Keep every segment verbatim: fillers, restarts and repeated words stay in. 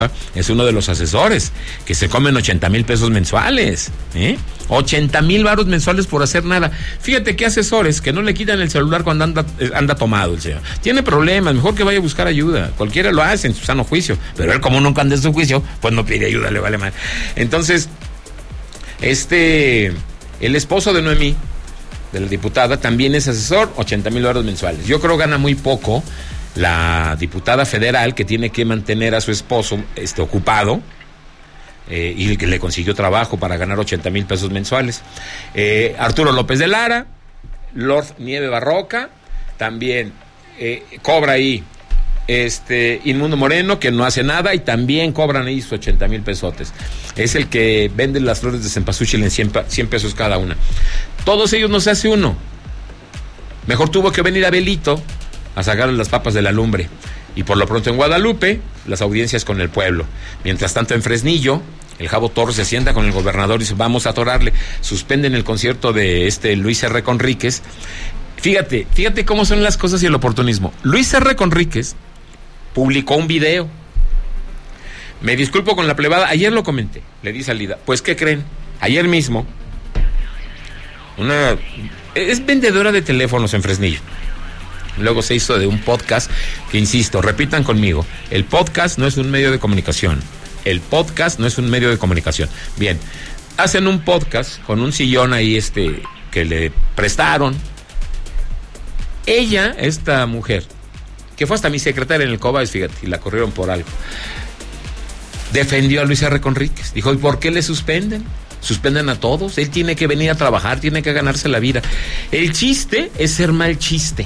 es uno de los asesores que se comen ochenta mil pesos mensuales, ¿eh? ochenta mil varos mensuales por hacer nada. Fíjate qué asesores que no le quitan el celular cuando anda, anda tomado el señor. Tiene problemas, mejor que vaya a buscar ayuda. Cualquiera lo hace en su sano juicio, pero él, como nunca anda en su juicio, pues no pide ayuda, le vale mal. Entonces, este, el esposo de Noemí, de la diputada, también es asesor, ochenta mil varos mensuales. Yo creo gana muy poco la diputada federal, que tiene que mantener a su esposo este, ocupado, eh, y que le consiguió trabajo para ganar ochenta mil pesos mensuales. Eh, Arturo López de Lara, Lord Nieve Barroca, también eh, cobra ahí este Inmundo Moreno, que no hace nada, y también cobran ahí sus ochenta mil pesotes. Es el que vende las flores de cempasúchil en cien pesos cada una. Todos ellos no se hace uno. Mejor tuvo que venir Abelito a sacarle las papas de la lumbre. Y por lo pronto en Guadalupe, las audiencias con el pueblo. Mientras tanto en Fresnillo, el Jabo Torres se sienta con el gobernador y dice, vamos a atorarle. Suspenden el concierto de este Luis R. Conríquez. Fíjate, fíjate cómo son las cosas y el oportunismo. Luis R. Conríquez publicó un video. Me disculpo con la plebada, ayer lo comenté, le di salida. Pues, ¿qué creen? Ayer mismo, una... es vendedora de teléfonos en Fresnillo. Luego se hizo de un podcast que, insisto, repitan conmigo, el podcast no es un medio de comunicación. El podcast no es un medio de comunicación. Bien, hacen un podcast con un sillón ahí este que le prestaron. Ella, esta mujer, que fue hasta mi secretaria en el Cobas, fíjate, y la corrieron por algo, defendió a Luis R. Conríquez. Dijo, ¿y por qué le suspenden? Suspenden a todos. Él tiene que venir a trabajar, tiene que ganarse la vida. El chiste es ser mal chiste.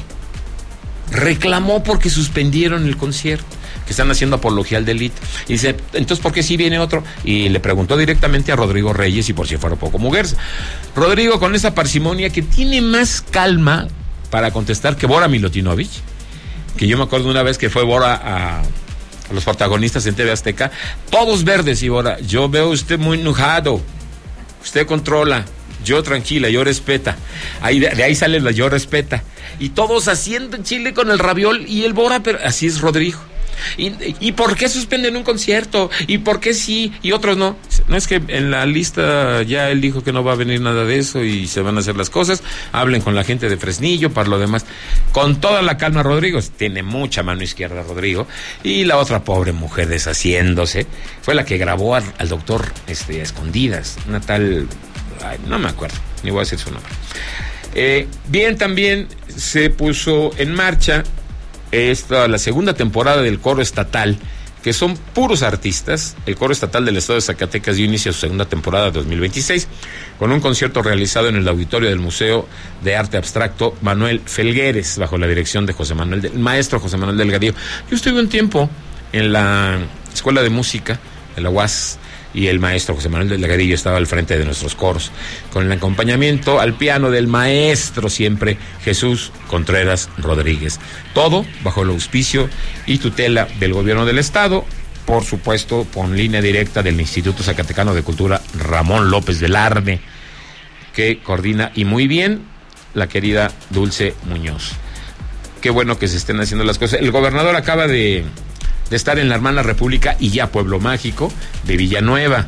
Reclamó porque suspendieron el concierto, que están haciendo apología al delito. Y dice, entonces, ¿por qué sí viene otro? Y le preguntó directamente a Rodrigo Reyes, y por si fuera poco mujerza. Rodrigo, con esa parsimonia, que tiene más calma para contestar que Bora Milutinovich, que yo me acuerdo una vez que fue Bora a, a los protagonistas en T V Azteca, todos verdes, y Bora, yo veo usted muy enojado, usted controla, yo tranquila, yo respeta. Ahí, de, de ahí sale la yo respeta. Y todos haciendo chile con el raviol, y el Bora, pero así es Rodrigo. ¿Y, ¿Y por qué suspenden un concierto? ¿Y por qué sí y otros no? No, es que en la lista ya él dijo que no va a venir nada de eso y se van a hacer las cosas. Hablen con la gente de Fresnillo para lo demás. Con toda la calma, Rodrigo. Tiene mucha mano izquierda, Rodrigo. Y la otra pobre mujer deshaciéndose fue la que grabó al, al doctor este, a escondidas. Una tal... Ay, no me acuerdo, ni voy a decir su nombre. Eh, bien, también se puso en marcha esta, la segunda temporada del coro estatal, que son puros artistas. El coro estatal del estado de Zacatecas dio inicio a su segunda temporada dos mil veintiséis con un concierto realizado en el auditorio del Museo de Arte Abstracto Manuel Felgueres, bajo la dirección de José Manuel del, maestro José Manuel Delgadillo. Yo estuve un tiempo en la Escuela de Música de la U A S, y el maestro José Manuel Delgadillo estaba al frente de nuestros coros, con el acompañamiento al piano del maestro siempre Jesús Contreras Rodríguez. Todo bajo el auspicio y tutela del gobierno del estado, por supuesto con línea directa del Instituto Zacatecano de Cultura Ramón López Velarde, que coordina, y muy bien, la querida Dulce Muñoz. Qué bueno que se estén haciendo las cosas. El gobernador acaba de... de estar en la hermana República y ya Pueblo Mágico de Villanueva.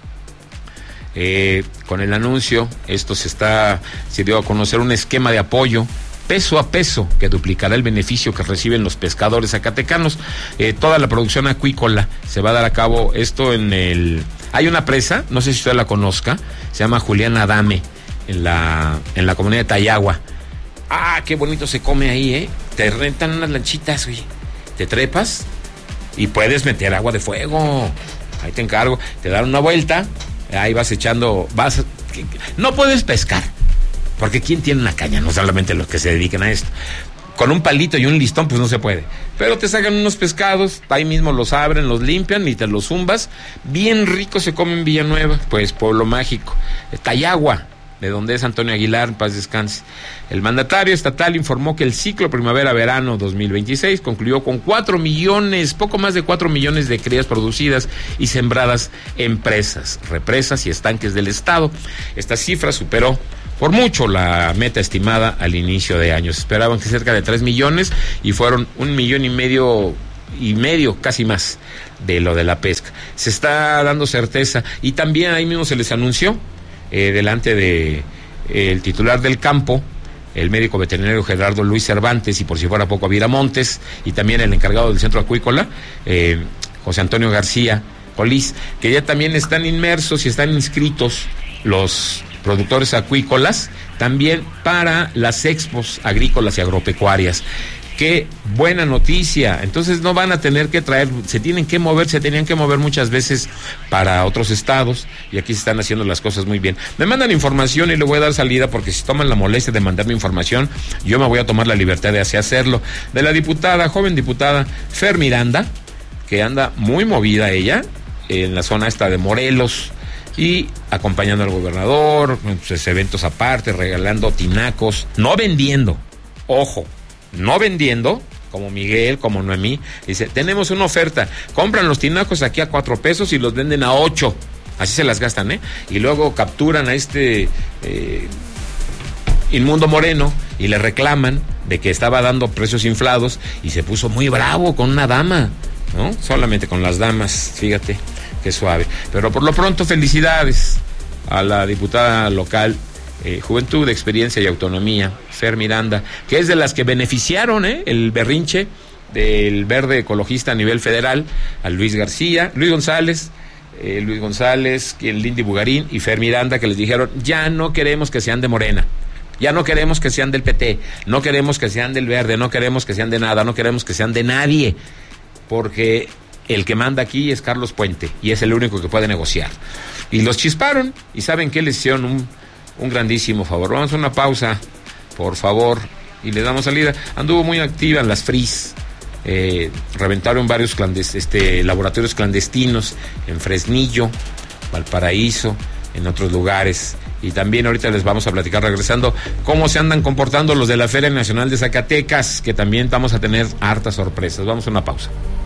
Eh, con el anuncio, esto se está, se dio a conocer un esquema de apoyo peso a peso que duplicará el beneficio que reciben los pescadores zacatecanos. Eh, toda la producción acuícola se va a dar a cabo esto en el... Hay una presa, no sé si usted la conozca, se llama Julián Adame, en la, en la comunidad de Tayagua. Ah, qué bonito se come ahí, ¿eh? Te rentan unas lanchitas, oye, te trepas y puedes meter agua de fuego. Ahí te encargo. Te dan una vuelta, ahí vas echando, vas, no puedes pescar, porque ¿quién tiene una caña? No solamente los que se dedican a esto. Con un palito y un listón, pues no se puede. Pero te sacan unos pescados, ahí mismo los abren, los limpian y te los zumbas. Bien rico se come en Villanueva, pues Pueblo Mágico. Tayagua, de donde es Antonio Aguilar, en paz descanse. El mandatario estatal informó que el ciclo primavera-verano dos mil veintiséis concluyó con cuatro millones, poco más de cuatro millones de crías producidas y sembradas en presas, represas y estanques del estado. Esta cifra superó por mucho la meta estimada al inicio de año. Se esperaban que cerca de tres millones y fueron un millón y medio y medio, casi más, de lo de la pesca. Se está dando certeza y también ahí mismo se les anunció eh, delante de eh, el titular del campo, el médico veterinario Gerardo Luis Cervantes, y por si fuera poco a Viramontes, y también el encargado del centro acuícola, eh, José Antonio García Colís, que ya también están inmersos y están inscritos los productores acuícolas también para las expos agrícolas y agropecuarias. Qué buena noticia. Entonces no van a tener que traer, se tienen que mover, se tenían que mover muchas veces para otros estados, y aquí se están haciendo las cosas muy bien. Me mandan información y le voy a dar salida, porque si toman la molestia de mandarme información, yo me voy a tomar la libertad de así hacerlo. De la diputada, joven diputada Fer Miranda, que anda muy movida ella en la zona esta de Morelos, y acompañando al gobernador, pues, eventos aparte, regalando tinacos, no vendiendo, ojo, no vendiendo, como Miguel, como Noemí. Dice, tenemos una oferta, compran los tinacos aquí a cuatro pesos y los venden a ocho, así se las gastan, ¿eh? Y luego capturan a este eh, inmundo Moreno y le reclaman de que estaba dando precios inflados, y se puso muy bravo con una dama, ¿no? Solamente con las damas, fíjate. Qué suave. Pero por lo pronto, felicidades a la diputada local, eh, Juventud, Experiencia y Autonomía, Fer Miranda, que es de las que beneficiaron eh, el berrinche del verde ecologista a nivel federal, a Luis García, Luis González, eh, Luis González, el Lindy Bugarín y Fer Miranda, que les dijeron, ya no queremos que sean de Morena, ya no queremos que sean del P T, no queremos que sean del Verde, no queremos que sean de nada, no queremos que sean de nadie, porque el que manda aquí es Carlos Puente, y es el único que puede negociar. Y los chisparon, y ¿saben qué? Les hicieron un, un grandísimo favor. Vamos a una pausa, por favor, y le damos salida. Anduvo muy activa en las F R I S, eh, reventaron varios clandest- este, laboratorios clandestinos en Fresnillo, Valparaíso, en otros lugares. Y también ahorita les vamos a platicar, regresando, cómo se andan comportando los de la Feria Nacional de Zacatecas, que también vamos a tener hartas sorpresas. Vamos a una pausa.